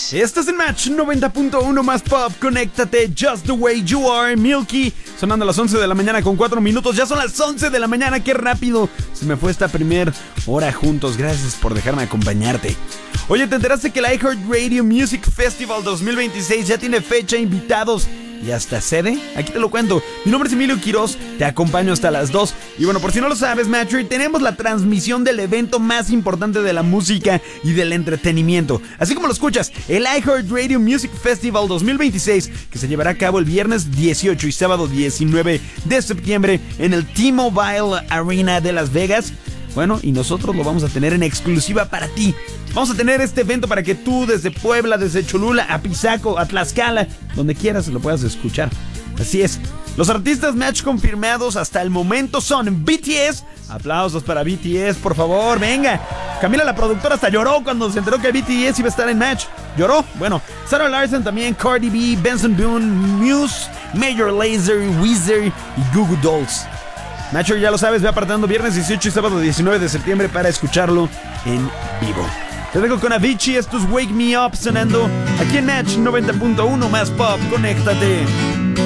Estás en Match 90.1 más pop. Conéctate, Just the Way You Are, Milky. Sonando a las 11 de la mañana con 4 minutos. Ya son las 11 de la mañana, qué rápido se me fue esta primera hora juntos. Gracias por dejarme acompañarte. Oye, ¿te enteraste que el iHeartRadio Music Festival 2026 ya tiene fecha, invitados y hasta sede? Aquí te lo cuento. Mi nombre es Emilio Quiroz, te acompaño hasta las 2. Y bueno, por si no lo sabes, Matchery, tenemos la transmisión del evento más importante de la música y del entretenimiento. Así como lo escuchas, el iHeartRadio Music Festival 2026, que se llevará a cabo el viernes 18 y sábado 19 de septiembre en el T-Mobile Arena de Las Vegas. Bueno, y nosotros lo vamos a tener en exclusiva para ti. Vamos a tener este evento para que tú desde Puebla, desde Cholula, Apizaco, a Tlaxcala, donde quieras lo puedas escuchar. Así es. Los artistas Match confirmados hasta el momento son BTS. Aplausos para BTS, por favor, venga. Camila, la productora, hasta lloró cuando se enteró que BTS iba a estar en Match. ¿Lloró? Bueno, Sarah Larson también, Cardi B, Benson Boone, Muse, Major Lazer, Weezer y Goo Goo Dolls. Nacho, ya lo sabes, ve apartando viernes 18 y sábado 19 de septiembre para escucharlo en vivo. Te dejo con Avicii, esto es Wake Me Up sonando aquí en Match 90.1 más pop. Conéctate.